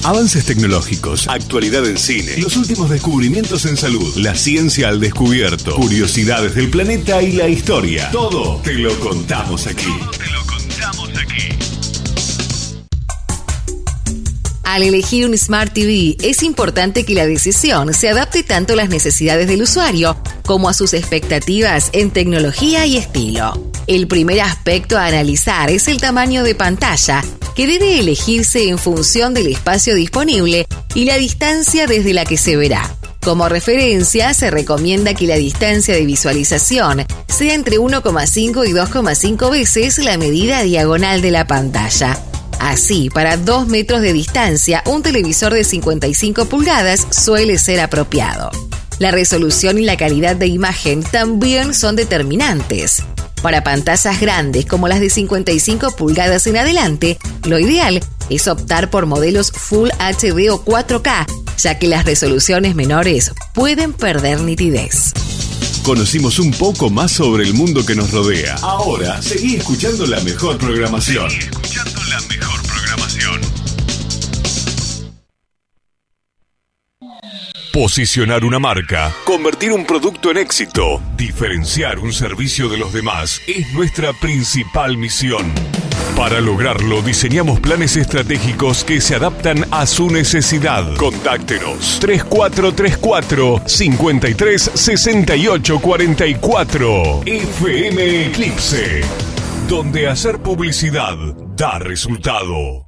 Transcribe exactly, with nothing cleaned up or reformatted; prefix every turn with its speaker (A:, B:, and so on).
A: Avances tecnológicos, actualidad en cine, los últimos descubrimientos en salud, la ciencia al descubierto, curiosidades del planeta y la historia. Todo te lo contamos aquí. Todo te lo contamos aquí.
B: Al elegir un Smart T V, es importante que la decisión se adapte tanto a las necesidades del usuario como a sus expectativas en tecnología y estilo. El primer aspecto a analizar es el tamaño de pantalla, que debe elegirse en función del espacio disponible y la distancia desde la que se verá. Como referencia, se recomienda que la distancia de visualización sea entre uno coma cinco y dos coma cinco veces la medida diagonal de la pantalla. Así, para dos metros de distancia, un televisor de cincuenta y cinco pulgadas suele ser apropiado. La resolución y la calidad de imagen también son determinantes. Para pantallas grandes como las de cincuenta y cinco pulgadas en adelante, lo ideal es optar por modelos Full H D o cuatro K, ya que las resoluciones menores pueden perder nitidez.
A: Conocimos un poco más sobre el mundo que nos rodea. Ahora, seguí escuchando la mejor programación. Seguí escuchando la mejor programación. Posicionar una marca, convertir un producto en éxito, diferenciar un servicio de los demás es nuestra principal misión. Para lograrlo, diseñamos planes estratégicos que se adaptan a su necesidad. Contáctenos tres cuatro tres cuatro, cinco tres seis ocho cuatro cuatro. F M Eclipse, donde hacer publicidad da resultado.